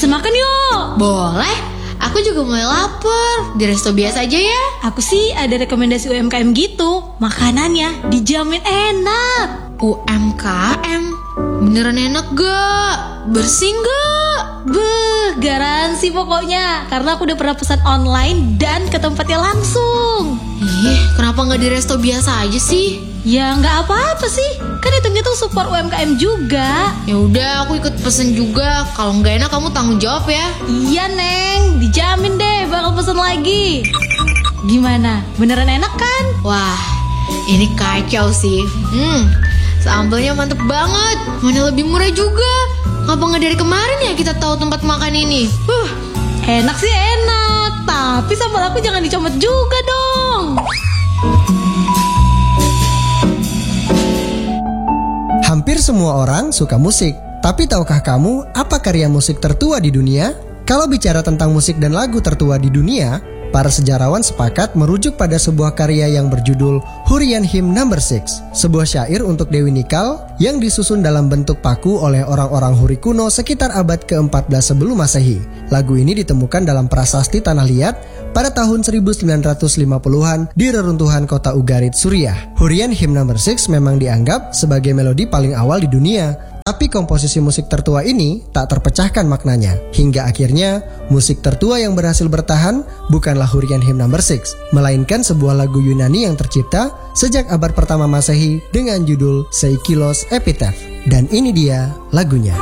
Pesen makan yuk. Boleh, aku juga mulai lapar. Di resto biasa aja ya. Aku sih ada rekomendasi UMKM gitu. Makanannya dijamin enak. UMKM? Beneran enak gak? Bersih gak? Garansi pokoknya. Karena aku udah pernah pesan online dan ke tempatnya langsung. Ih, kenapa gak di resto biasa aja sih? Ya nggak apa-apa sih. Kan hitungnya tuh support UMKM juga. Ya udah, aku ikut pesen juga. Kalau nggak enak kamu tanggung jawab ya. Iya Neng, dijamin deh bakal pesen lagi. Gimana? Beneran enak kan? Wah, ini kacau sih. Sambelnya mantep banget. Mana lebih murah juga. Ngapa nggak dari kemarin ya kita tahu tempat makan ini? Enak sih enak. Tapi sambal aku jangan dicomot juga dong. Hampir semua orang suka musik. Tapi tahukah kamu apa karya musik tertua di dunia? Kalau bicara tentang musik dan lagu tertua di dunia, para sejarawan sepakat merujuk pada sebuah karya yang berjudul Hurrian Hymn No. 6, sebuah syair untuk Dewi Nikal yang disusun dalam bentuk paku oleh orang-orang Huri kuno sekitar abad ke-14 sebelum Masehi. Lagu ini ditemukan dalam prasasti Tanah Liat pada tahun 1950-an di reruntuhan kota Ugarit, Suriah. Hurrian Hymn No. 6 memang dianggap sebagai melodi paling awal di dunia. Tapi komposisi musik tertua ini tak terpecahkan maknanya. Hingga akhirnya, musik tertua yang berhasil bertahan bukanlah Hurrian Hymn No. 6, melainkan sebuah lagu Yunani yang tercipta sejak abad pertama Masehi dengan judul Seikilos Epitaph. Dan ini dia lagunya.